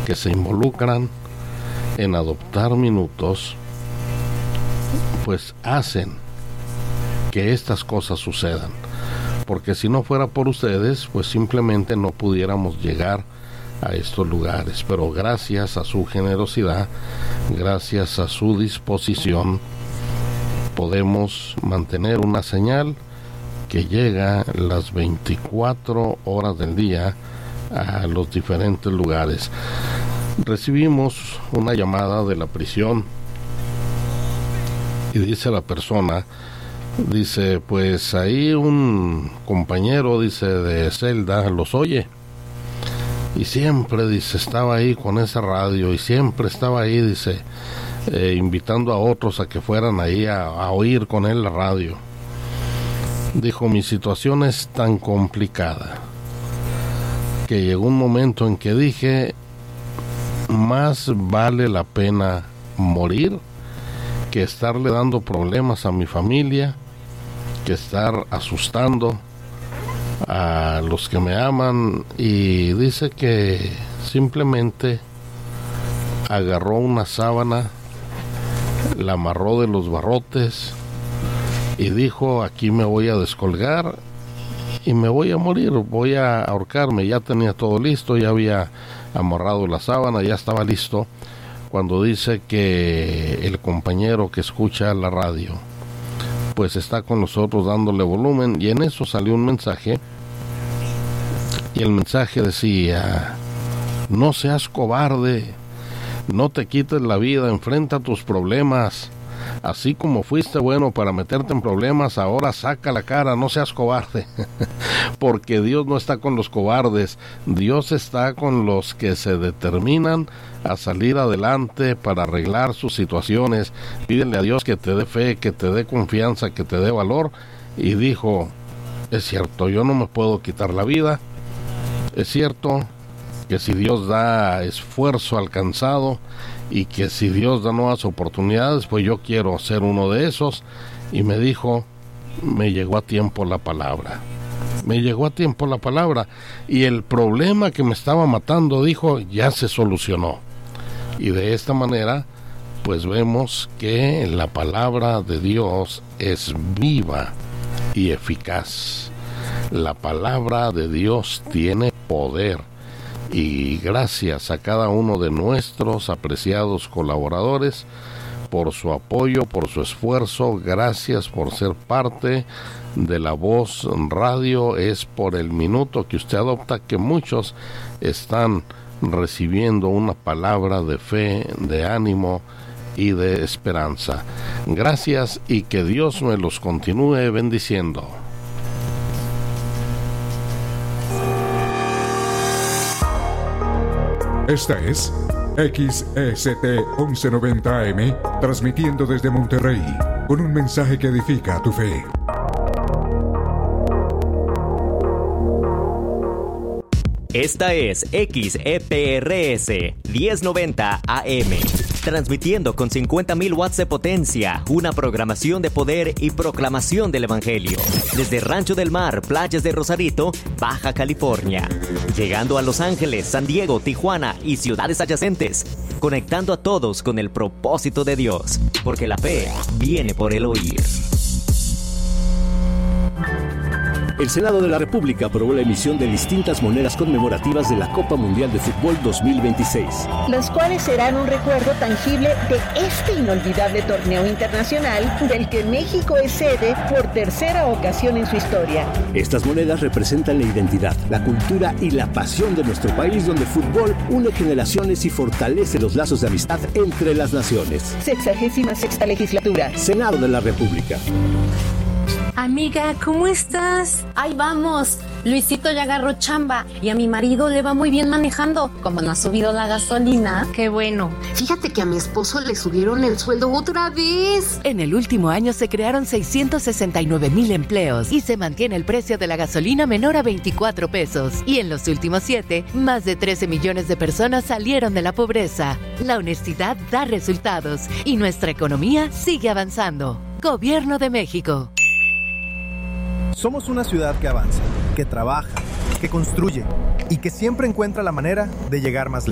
que se involucran en adoptar minutos, pues hacen que estas cosas sucedan, porque si no fuera por ustedes, pues simplemente no pudiéramos llegar a estos lugares. Pero gracias a su generosidad, gracias a su disposición, podemos mantener una señal que llega las 24 horas del día a los diferentes lugares. Recibimos una llamada de la prisión y dice la persona, dice, pues ahí un compañero, dice, de celda los oye, y siempre, dice, estaba ahí con esa radio, y siempre estaba ahí, dice, invitando a otros a que fueran ahí a oír con él la radio. Dijo, mi situación es tan complicada que llegó un momento en que dije, más vale la pena morir que estarle dando problemas a mi familia, que estar asustando a los que me aman. Y dice que simplemente agarró una sábana, la amarró de los barrotes y dijo, aquí me voy a descolgar y me voy a morir, voy a ahorcarme. Ya tenía todo listo, ya había amarrado la sábana, ya estaba listo, cuando dice que el compañero que escucha la radio pues está con nosotros dándole volumen, y en eso salió un mensaje, y el mensaje decía, no seas cobarde, no te quites la vida, enfrenta tus problemas, así como fuiste bueno para meterte en problemas, ahora saca la cara, no seas cobarde. Porque Dios no está con los cobardes, Dios está con los que se determinan a salir adelante para arreglar sus situaciones. Pídele a Dios que te dé fe, que te dé confianza, que te dé valor. Y dijo, es cierto, yo no me puedo quitar la vida, es cierto que si Dios da esfuerzo alcanzado, y que si Dios da nuevas oportunidades, pues yo quiero ser uno de esos. Y me dijo, me llegó a tiempo la palabra, me llegó a tiempo la palabra, y el problema que me estaba matando, dijo, ya se solucionó. Y de esta manera pues vemos que la palabra de Dios es viva y eficaz. La palabra de Dios tiene poder. Y gracias a cada uno de nuestros apreciados colaboradores por su apoyo, por su esfuerzo. Gracias por ser parte de La Voz Radio. Es por el minuto que usted adopta que muchos están recibiendo una palabra de fe, de ánimo y de esperanza. Gracias, y que Dios me los continúe bendiciendo. Esta es XECT 1190 AM, transmitiendo desde Monterrey, con un mensaje que edifica tu fe. Esta es XEPRS 1090 AM, transmitiendo con 50,000 watts de potencia, una programación de poder y proclamación del Evangelio, desde Rancho del Mar, playas de Rosarito, Baja California, llegando a Los Ángeles, San Diego, Tijuana y ciudades adyacentes, conectando a todos con el propósito de Dios, porque la fe viene por el oír. El Senado de la República aprobó la emisión de distintas monedas conmemorativas de la Copa Mundial de Fútbol 2026. Las cuales serán un recuerdo tangible de este inolvidable torneo internacional del que México es sede por tercera ocasión en su historia. Estas monedas representan la identidad, la cultura y la pasión de nuestro país, donde el fútbol une generaciones y fortalece los lazos de amistad entre las naciones. 66ª legislatura. Senado de la República. Amiga, ¿cómo estás? Ahí vamos. Luisito ya agarró chamba y a mi marido le va muy bien manejando. Como no ha subido la gasolina. Qué bueno. Fíjate que a mi esposo le subieron el sueldo otra vez. En el último año se crearon 669,000 empleos y se mantiene el precio de la gasolina menor a 24 pesos. Y en los últimos 7, más de 13 millones de personas salieron de la pobreza. La honestidad da resultados y nuestra economía sigue avanzando. Gobierno de México. Somos una ciudad que avanza, que trabaja, que construye y que siempre encuentra la manera de llegar más lejos.